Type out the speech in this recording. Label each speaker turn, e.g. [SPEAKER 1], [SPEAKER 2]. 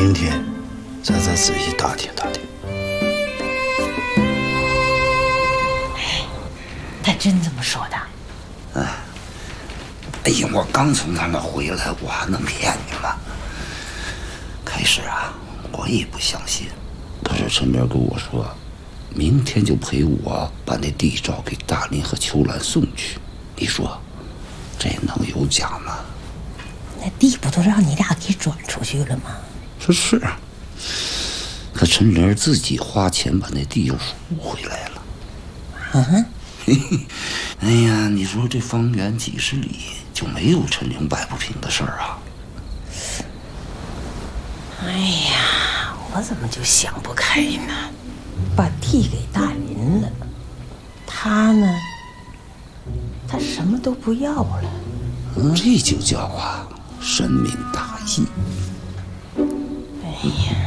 [SPEAKER 1] 明天再仔细打听打听。
[SPEAKER 2] 他真这么说的？
[SPEAKER 3] 哎呀，我刚从他那回来，我还能骗你吗？开始啊，我也不相信。可是陈明跟我说，明天就陪我把那地照给大林和秋兰送去。你说，这能有假吗？
[SPEAKER 2] 那地不都让你俩给转出去了吗？
[SPEAKER 3] 是啊，可陈玲自己花钱把那地又赎回来了。哎呀，你说这方圆几十里就没有陈玲摆不平的事儿啊？
[SPEAKER 2] 哎呀，我怎么就想不开呢？把地给大林了，他呢，他什么都不要了。
[SPEAKER 3] 这就叫啊，深明大义。
[SPEAKER 2] 哎呀，